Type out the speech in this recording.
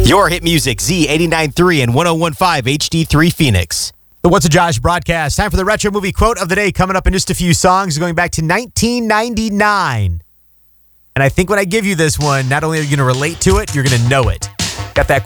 Your hit music, Z89.3 and 101.5 HD3 Phoenix. The What's a Josh broadcast. Time for the retro movie quote of the day, coming up in just a few songs, going back to 1999. And I think when I give you this one, not only are you going to relate to it, you're going to know it. Got that